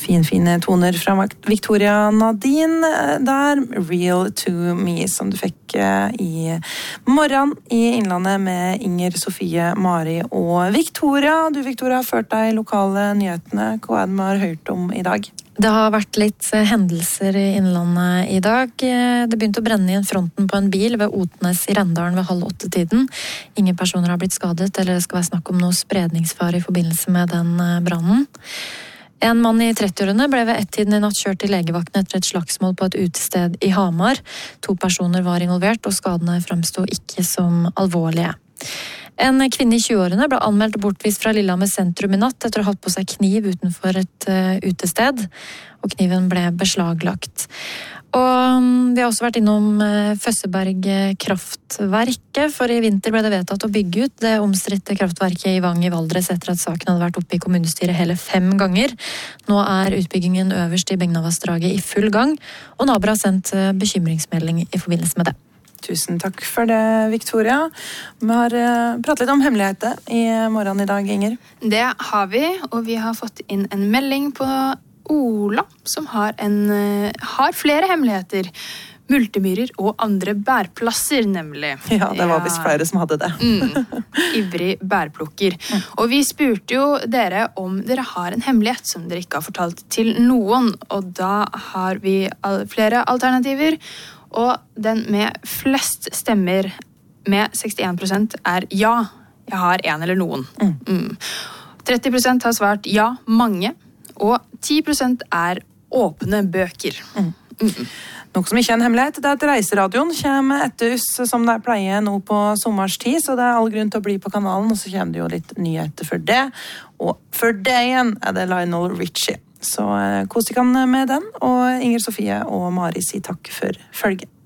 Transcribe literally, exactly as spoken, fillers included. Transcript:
Finfine toner fra Victoria Nadine der, Real to Me, som du fikk i morgen i Innlandet med Inger Sofie, Mari og Victoria. Du, Victoria, har ført deg lokale nyhetene. Hva er det vi har hørt om i dag? Det har vært litt hendelser i Innlandet i dag. Det begynte å brenne i en fronten på en bil ved Otnes i Rendalen ved halv åtte-tiden. Ingen personer har blitt skadet, eller det skal være snakk om noe spredningsfare i forbindelse med den brannen. En mann i trettiårene ble ved ett-tiden i natt kjørt til legevakten etter et slagsmål på et utested i Hamar. To personer var involvert, og skadene fremsto ikke som alvorlige. En kvinne i tjueårene ble anmeldt bortvist fra Lillehammer sentrum i natt etter å ha hatt på seg kniv utenfor et uh, utested, og kniven ble beslaglagt. Og vi har også vært innom uh, Føsseberg kraftverket, for i vinter ble det vedtatt å bygge ut det omstridte kraftverket i Vang i Valdres etter at saken hadde vært oppe i kommunestyret hele fem ganger. Nå er utbyggingen øverst i Begnavassdraget i full gang, og naboer har sendt uh, bekymringsmelding i forbindelse med det. Tusen takk for det, Victoria. Vi har pratet litt om hemmeligheter i morgen i dag, Inger. Det har vi, og vi har fått inn en melding på Ola, som har, en, har flere hemmeligheter. Multemyrer og andre bærplasser, nemlig. Ja, det var visst flere som hadde det. mm, ivrig bærplukker. Mm. Og vi spurte jo dere om dere har en hemmelighet som dere ikke har fortalt til noen, og da har vi flere alternativer. Og den med flest stemmer med sekstien prosent er ja, jeg har en eller noen. Mm. Mm. tretti prosent har svart ja, mange. Og ti prosent er åpne bøker. Mm. Mm. Noe som ikke er en hemmelighet, det er at Reiseradioen kommer etter oss som det pleier nå på sommerstid, så det er all grunn til å bli på kanalen, og så kommer det jo litt nyheter for det. Og for det igjen er det Lionel Richie. Så kos dere med den, og Inger Sofie og Mari sier takk for følge.